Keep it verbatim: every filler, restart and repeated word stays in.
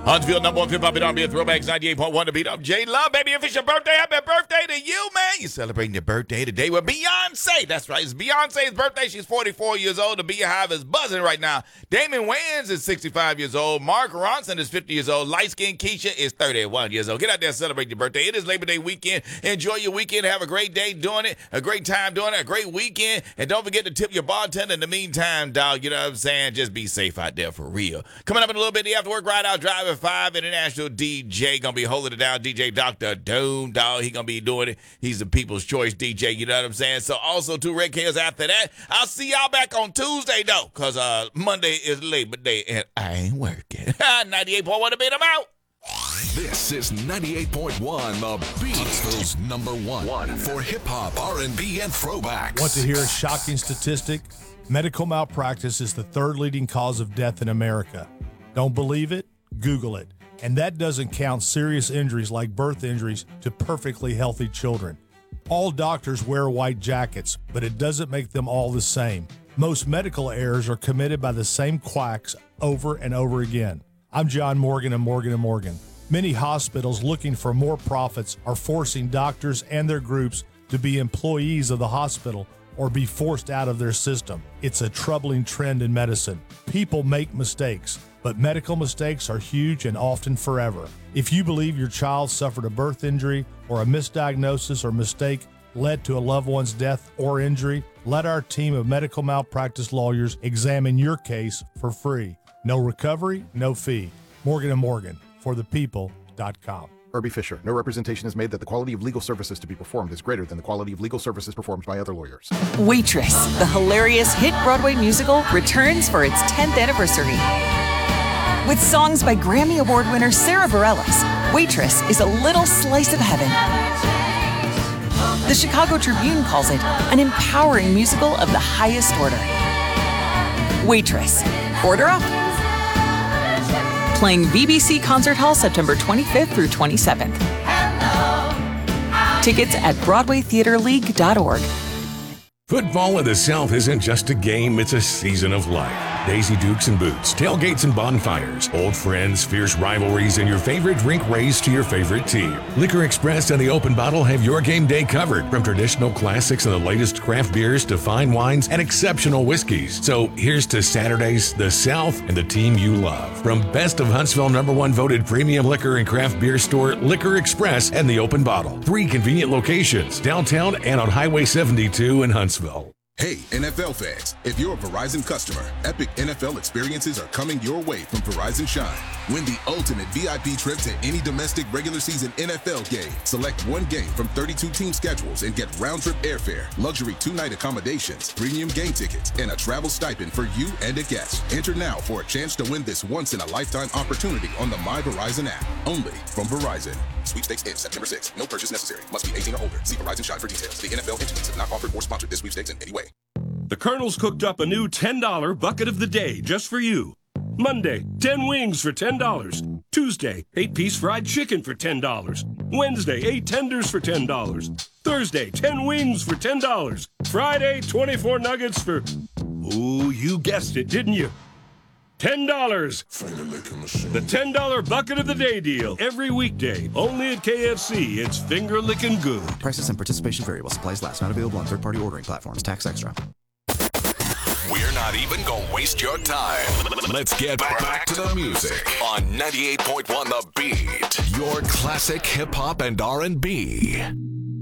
Huntsville, number one, hip-hop and R and B throwbacks, ninety-eight point one to beat up. J Love, baby, if it's your birthday, happy birthday to you, man. You're celebrating your birthday today with Beyonce. That's right. It's Beyonce's birthday. She's forty-four years old. The Beehive is buzzing right now. Damon Wayans is sixty-five years old. Mark Ronson is fifty years old. Light-skinned Keisha is thirty-one years old. Get out there and celebrate your birthday. It is Labor Day weekend. Enjoy your weekend. Have a great day doing it, a great time doing it, a great weekend. And don't forget to tip your bartender in the meantime, dog. You know what I'm saying? Just be safe out there for real. Coming up in a little bit, the after work ride out driving five international D J gonna be holding it down. D J Doctor Doom, dog. He gonna be doing it. He's the people's choice D J. You know what I'm saying? So also two Red Kills after that. I'll see y'all back on Tuesday though, cause uh Monday is Labor Day and I ain't working. ninety-eight point one to beat them out. This is ninety-eight point one, The Beat. Huntsville's number one, one for hip-hop, R and B, and throwbacks. Want to hear a shocking statistic? Medical malpractice is the third leading cause of death in America. Don't believe it? Google it. And that doesn't count serious injuries like birth injuries to perfectly healthy children. All doctors wear white jackets, but it doesn't make them all the same. Most medical errors are committed by the same quacks over and over again. I'm John Morgan of Morgan and Morgan. Many hospitals looking for more profits are forcing doctors and their groups to be employees of the hospital or be forced out of their system. It's a troubling trend in medicine. People make mistakes, but medical mistakes are huge and often forever. If you believe your child suffered a birth injury or a misdiagnosis or mistake led to a loved one's death or injury, let our team of medical malpractice lawyers examine your case for free. No recovery, no fee. Morgan and Morgan, for the people dot com. Irby Fisher. No representation is made that the quality of legal services to be performed is greater than the quality of legal services performed by other lawyers. Waitress, the hilarious hit Broadway musical, returns for its tenth anniversary. With songs by Grammy Award winner Sarah Bareilles, Waitress is a little slice of heaven. The Chicago Tribune calls it an empowering musical of the highest order. Waitress. Order up. Playing B B C Concert Hall September twenty-fifth through twenty-seventh. Tickets at broadway theater league dot org. Football in the South isn't just a game, it's a season of life. Daisy Dukes and Boots, tailgates and bonfires, old friends, fierce rivalries, and your favorite drink raised to your favorite team. Liquor Express and the Open Bottle have your game day covered, from traditional classics and the latest craft beers to fine wines and exceptional whiskeys. So here's to Saturdays, the South, and the team you love. From Best of Huntsville number one voted premium liquor and craft beer store, Liquor Express and the Open Bottle. Three convenient locations, downtown and on Highway seventy-two in Huntsville. Hey, N F L fans, if you're a Verizon customer, epic N F L experiences are coming your way from Verizon Shine. Win the ultimate V I P trip to any domestic regular season N F L game. Select one game from thirty-two team schedules and get round-trip airfare, luxury two-night accommodations, premium game tickets, and a travel stipend for you and a guest. Enter now for a chance to win this once-in-a-lifetime opportunity on the My Verizon app. Only from Verizon. Sweepstakes ends September sixth. No purchase necessary. Must be eighteen or older. See Verizon Shine for details. The N F L entities have not offered or sponsored this sweepstakes in any way. The Colonel's cooked up a new ten dollar bucket of the day just for you. Monday, ten wings for ten dollars. Tuesday, eight piece fried chicken for ten dollars. Wednesday, eight tenders for ten dollars. Thursday, ten wings for ten dollars. Friday, twenty-four nuggets for... Ooh, you guessed it, didn't you? ten dollars. The ten dollar bucket of the day deal. Every weekday. Only at K F C. It's finger licking good. Prices and participation vary while supplies last. Not available on third-party ordering platforms. Tax extra. We're not even going to waste your time. Let's get back, back to the music on ninety-eight point one The Beat. Your classic hip-hop and R and B.